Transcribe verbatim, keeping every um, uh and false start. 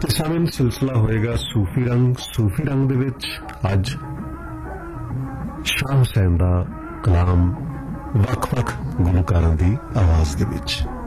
ਤੇ ਸਾਮਿਨ सिलसिला होएगा सूफी रंग। सूफी रंग दे विच अज शाह हुसैन दा कलाम वख-वख गुलकारां दी आवाज़ दे विच।